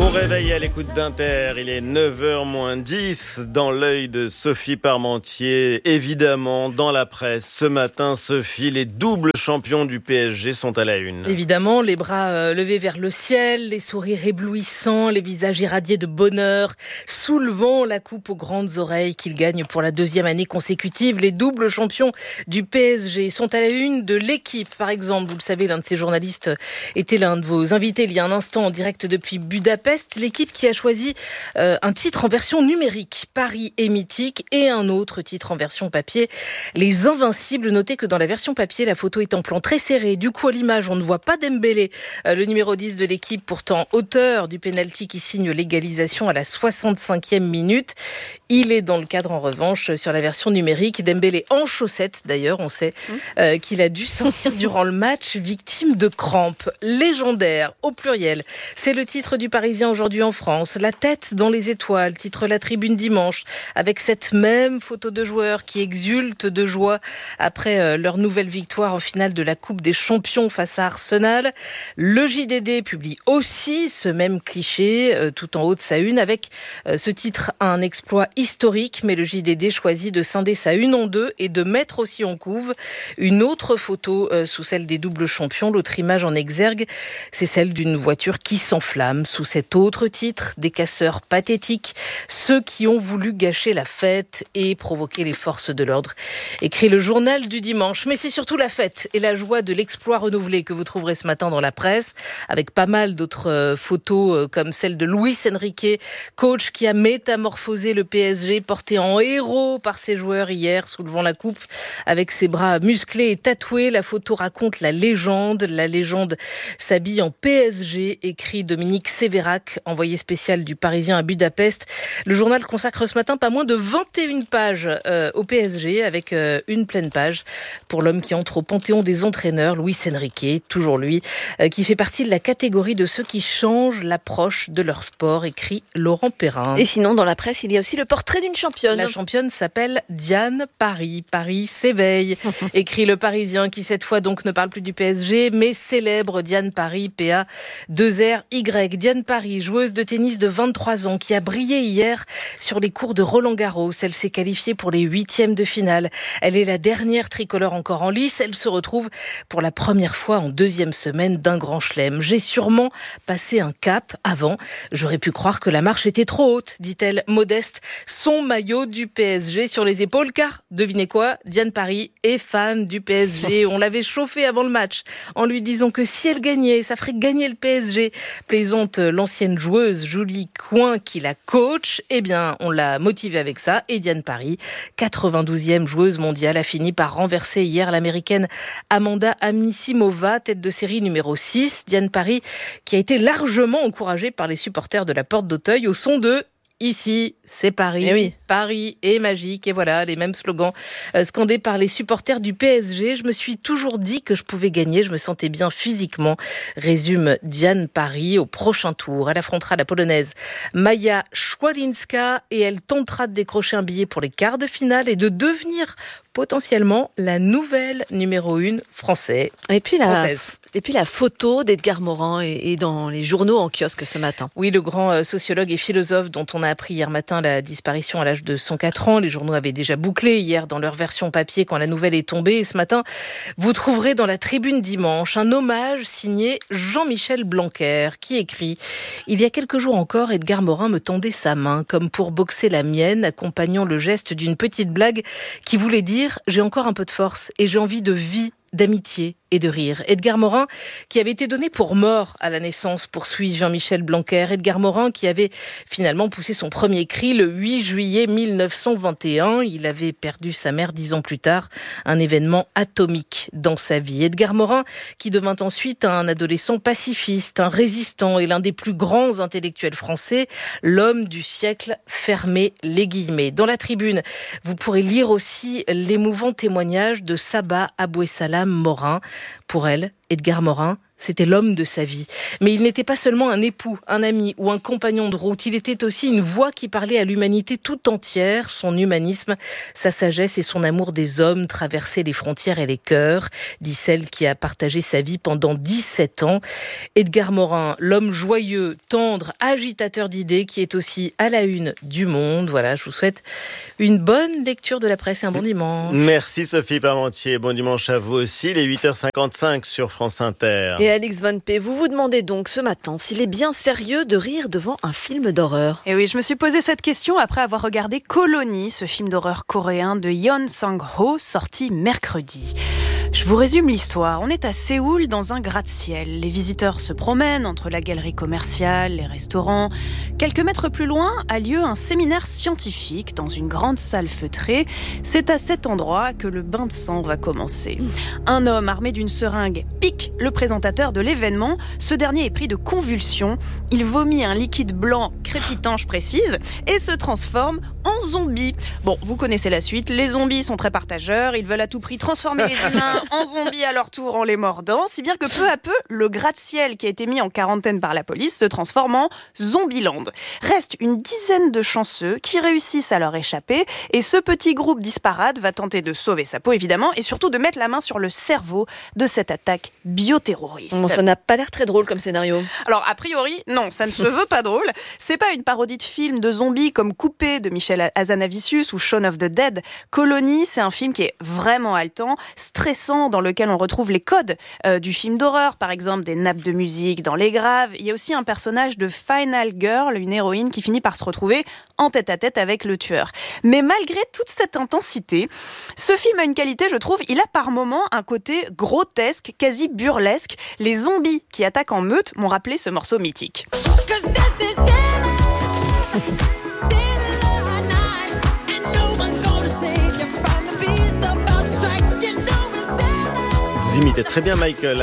Bon réveil à l'écoute d'Inter, il est 9h-10 dans l'œil de Sophie Parmentier. Évidemment, dans la presse, ce matin, Sophie, les doubles champions du PSG sont à la une. Évidemment, les bras levés vers le ciel, les sourires éblouissants, les visages irradiés de bonheur, soulevant la coupe aux grandes oreilles qu'ils gagnent pour la deuxième année consécutive. Les doubles champions du PSG sont à la une de l'équipe, par exemple. Vous le savez, l'un de ces journalistes était l'un de vos invités il y a un instant en direct depuis Budapest. L'équipe qui a choisi un titre en version numérique, Paris est mythique, et un autre titre en version papier, Les Invincibles. Notez que dans la version papier, la photo est en plan très serré. Du coup, à l'image, on ne voit pas Dembélé, le numéro 10 de l'équipe, pourtant auteur du pénalty qui signe l'égalisation à la 65e minute. Il est dans le cadre, en revanche, sur la version numérique. Dembélé en chaussettes, d'ailleurs, on sait qu'il a dû sortir durant le match, victime de crampes. Légendaire, au pluriel. C'est le titre du Parisien aujourd'hui en France. La tête dans les étoiles, titre La Tribune dimanche, avec cette même photo de joueurs qui exultent de joie après leur nouvelle victoire en finale de la Coupe des Champions face à Arsenal. Le JDD publie aussi ce même cliché, tout en haut de sa une, avec ce titre, un exploit historique, mais le JDD choisit de scinder sa une en deux et de mettre aussi en couve une autre photo sous celle des doubles champions. L'autre image en exergue, c'est celle d'une voiture qui s'enflamme sous cet autre titre, des casseurs pathétiques, ceux qui ont voulu gâcher la fête et provoquer les forces de l'ordre. Écrit le journal du dimanche, mais c'est surtout la fête et la joie de l'exploit renouvelé que vous trouverez ce matin dans la presse, avec pas mal d'autres photos comme celle de Luis Enrique, coach qui a métamorphosé le PSG, porté en héros par ses joueurs hier, soulevant la coupe avec ses bras musclés et tatoués. La photo raconte la légende. La légende s'habille en PSG, écrit Dominique Sévérac, envoyé spécial du Parisien à Budapest. Le journal consacre ce matin pas moins de 21 pages au PSG, avec une pleine page pour l'homme qui entre au panthéon des entraîneurs, Luis Enrique, toujours lui, qui fait partie de la catégorie de ceux qui changent l'approche de leur sport, écrit Laurent Perrin. Et sinon, dans la presse, il y a aussi le portrait d'une championne. La championne s'appelle Diane Paris. Paris s'éveille, écrit le Parisien, qui cette fois donc ne parle plus du PSG, mais célèbre Diane Paris, PA2RY. Diane Paris, joueuse de tennis de 23 ans, qui a brillé hier sur les cours de Roland-Garros. Elle s'est qualifiée pour les 8e de finale. Elle est la dernière tricolore encore en lice. Elle se retrouve pour la première fois en deuxième semaine d'un grand chelem. J'ai sûrement passé un cap avant. J'aurais pu croire que la marche était trop haute, dit-elle modeste, son maillot du PSG sur les épaules, car, devinez quoi, Diane Paris est fan du PSG. On l'avait chauffée avant le match en lui disant que si elle gagnait, ça ferait gagner le PSG. Plaisante l'ancienne joueuse Julie Coin qui la coach. Eh bien, on l'a motivée avec ça. Et Diane Paris, 92e joueuse mondiale, a fini par renverser hier l'américaine Amanda Anisimova, tête de série numéro 6. Diane Paris qui a été largement encouragée par les supporters de la Porte d'Auteuil au son de Ici, c'est Paris. Eh oui. Paris est magique. Et voilà, les mêmes slogans scandés par les supporters du PSG. Je me suis toujours dit que je pouvais gagner. Je me sentais bien physiquement, résume Diane Paris. Au prochain tour, elle affrontera la Polonaise Maja Szwalinska et elle tentera de décrocher un billet pour les quarts de finale et de devenir potentiellement la nouvelle numéro 1 française. Et puis la photo d'Edgar Morin est dans les journaux en kiosque ce matin. Oui, le grand sociologue et philosophe dont on a appris hier matin la disparition à l'âge de 104 ans. Les journaux avaient déjà bouclé hier dans leur version papier quand la nouvelle est tombée. Et ce matin, vous trouverez dans la Tribune dimanche un hommage signé Jean-Michel Blanquer qui écrit « Il y a quelques jours encore, Edgar Morin me tendait sa main comme pour boxer la mienne, accompagnant le geste d'une petite blague qui voulait dire « J'ai encore un peu de force et j'ai envie de vie, d'amitié et de rire ». Edgar Morin, qui avait été donné pour mort à la naissance, poursuit Jean-Michel Blanquer. Edgar Morin, qui avait finalement poussé son premier cri le 8 juillet 1921. Il avait perdu sa mère 10 ans plus tard, un événement atomique dans sa vie. Edgar Morin, qui devint ensuite un adolescent pacifiste, un résistant et l'un des plus grands intellectuels français, l'homme du siècle, fermez les guillemets. Dans la Tribune, vous pourrez lire aussi l'émouvant témoignage de Saba Abouessalam Morin. Pour elle, Edgar Morin, C'était l'homme de sa vie. Mais il n'était pas seulement un époux, un ami ou un compagnon de route. Il était aussi une voix qui parlait à l'humanité tout entière. Son humanisme, sa sagesse et son amour des hommes traversaient les frontières et les cœurs, dit celle qui a partagé sa vie pendant 17 ans. Edgar Morin, l'homme joyeux, tendre, agitateur d'idées, qui est aussi à la une du Monde. Voilà, je vous souhaite une bonne lecture de la presse et un bon dimanche. Merci Sophie Parmentier. Bon dimanche à vous aussi. Il est 8h55 sur France Inter. Et Alix Van P, vous vous demandez donc ce matin s'il est bien sérieux de rire devant un film d'horreur. Et oui, je me suis posé cette question après avoir regardé Colony, ce film d'horreur coréen de Yeon Sang-ho, sorti mercredi. Je vous résume l'histoire. On est à Séoul dans un gratte-ciel. Les visiteurs se promènent entre la galerie commerciale, les restaurants. Quelques mètres plus loin a lieu un séminaire scientifique dans une grande salle feutrée. C'est à cet endroit que le bain de sang va commencer. Un homme armé d'une seringue pique le présentateur de l'événement. Ce dernier est pris de convulsions. Il vomit un liquide blanc crépitant, je précise, et se transforme en zombie. Bon, vous connaissez la suite. Les zombies sont très partageurs. Ils veulent à tout prix transformer les humains en zombies à leur tour en les mordant, si bien que peu à peu, le gratte-ciel qui a été mis en quarantaine par la police se transforme en Zombieland. Reste une dizaine de chanceux qui réussissent à leur échapper et ce petit groupe disparate va tenter de sauver sa peau évidemment et surtout de mettre la main sur le cerveau de cette attaque bioterroriste. Bon, ça n'a pas l'air très drôle comme scénario. Alors a priori, non, ça ne se veut pas drôle. C'est pas une parodie de film de zombies comme Coupé de Michel Hazanavicius ou Shaun of the Dead. Colony, c'est un film qui est vraiment haletant, stressant, dans lequel on retrouve les codes du film d'horreur, par exemple des nappes de musique dans les graves. Il y a aussi un personnage de Final Girl, une héroïne qui finit par se retrouver en tête-à-tête avec le tueur. Mais malgré toute cette intensité, ce film a une qualité, je trouve, il a par moments un côté grotesque, quasi burlesque. Les zombies qui attaquent en meute m'ont rappelé ce morceau mythique. Vous imitez très bien Michael.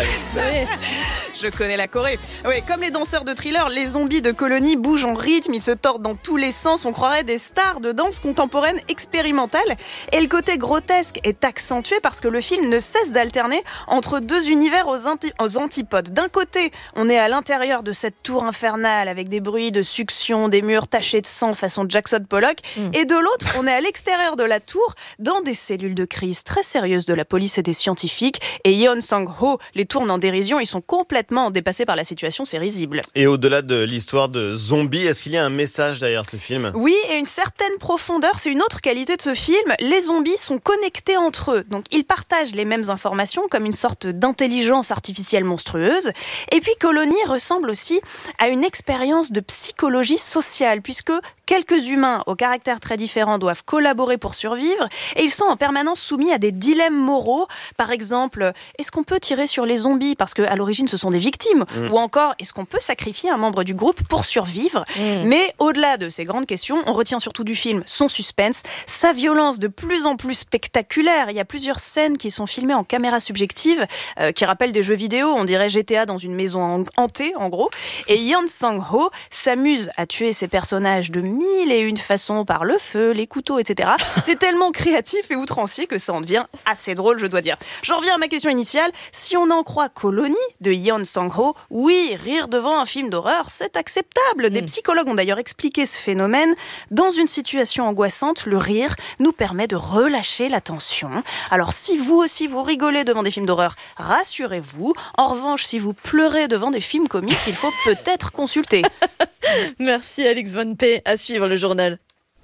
Je connais la Corée. Oui, comme les danseurs de Thriller, les zombies de Colony bougent en rythme, ils se tordent dans tous les sens, on croirait des stars de danse contemporaine expérimentale. Et le côté grotesque est accentué parce que le film ne cesse d'alterner entre deux univers aux antipodes. D'un côté, on est à l'intérieur de cette tour infernale avec des bruits de succion, des murs tachés de sang façon Jackson Pollock. Et de l'autre, on est à l'extérieur de la tour, dans des cellules de crise très sérieuses de la police et des scientifiques. Et Yeon Sang-ho les tourne en dérision, ils sont complètement dépassé par la situation, c'est risible. Et au-delà de l'histoire de zombies, est-ce qu'il y a un message derrière ce film ? Oui, et une certaine profondeur, c'est une autre qualité de ce film. Les zombies sont connectés entre eux, donc ils partagent les mêmes informations comme une sorte d'intelligence artificielle monstrueuse. Et puis Colony ressemble aussi à une expérience de psychologie sociale, puisque quelques humains au caractère très différent doivent collaborer pour survivre, et ils sont en permanence soumis à des dilemmes moraux. Par exemple, est-ce qu'on peut tirer sur les zombies parce qu'à l'origine ce sont des victimes, ou encore est-ce qu'on peut sacrifier un membre du groupe pour survivre. Mais au-delà de ces grandes questions, on retient surtout du film son suspense, sa violence de plus en plus spectaculaire. Il y a plusieurs scènes qui sont filmées en caméra subjective, qui rappellent des jeux vidéo, on dirait GTA dans une maison hantée en gros. Et Yeon Sang-ho s'amuse à tuer ses personnages de 1001 façons, par le feu, les couteaux, etc. C'est tellement créatif et outrancier que ça en devient assez drôle, je dois dire. J'en reviens à ma question initiale. Si on en croit Colony de Yeon Sang-ho, oui, rire devant un film d'horreur, c'est acceptable. Des psychologues ont d'ailleurs expliqué ce phénomène. Dans une situation angoissante, le rire nous permet de relâcher la tension. Alors si vous aussi vous rigolez devant des films d'horreur, rassurez-vous. En revanche, si vous pleurez devant des films comiques, il faut peut-être consulter. Merci Alix Van P. À suivre le journal.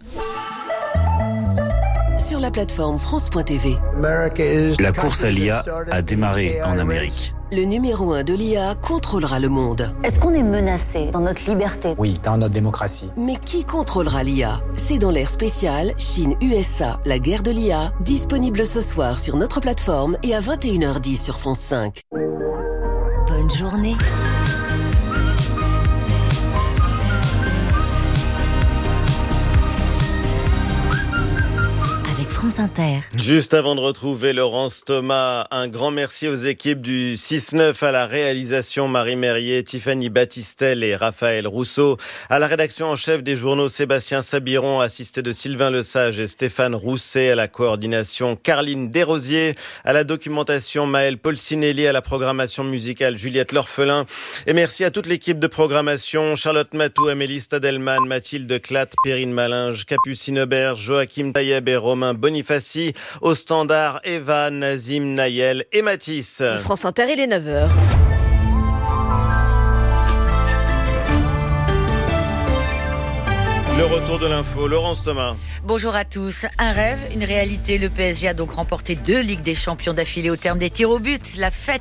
Sur la plateforme France.tv. La course à l'IA a démarré en Amérique. Le numéro 1 de l'IA contrôlera le monde. Est-ce qu'on est menacé dans notre liberté ? Oui, dans notre démocratie. Mais qui contrôlera l'IA ? C'est dans l'ère spéciale Chine-USA, la guerre de l'IA, disponible ce soir sur notre plateforme et à 21h10 sur France 5. Bonne journée. France Inter. Juste avant de retrouver Laurence Thomas, un grand merci aux équipes du 6-9 à la réalisation Marie Merrier, Tiffany Battistel et Raphaël Rousseau. À la rédaction en chef des journaux Sébastien Sabiron, assisté de Sylvain Lesage et Stéphane Rousset. À la coordination Caroline Desrosiers. À la documentation Maëlle Polsinelli. À la programmation musicale Juliette L'Orphelin. Et merci à toute l'équipe de programmation. Charlotte Matou, Amélie Stadelman, Mathilde Clatte, Perrine Malinge, Capucine Aubert, Joachim Taïeb et Romain Bonifaci. Au standard, Eva, Nazim, Nayel et Mathis. France Inter, il est 9h. Le retour de l'info, Laurence Thomas. Bonjour à tous. Un rêve, une réalité. Le PSG a donc remporté 2 Ligues des Champions d'affilée au terme des tirs au but. La fête